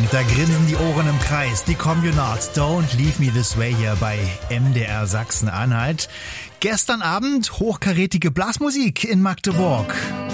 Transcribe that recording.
Da grinsen die Ohren im Kreis. Die Communards, Don't Leave Me This Way hier bei MDR Sachsen-Anhalt. Gestern Abend hochkarätige Blasmusik in Magdeburg.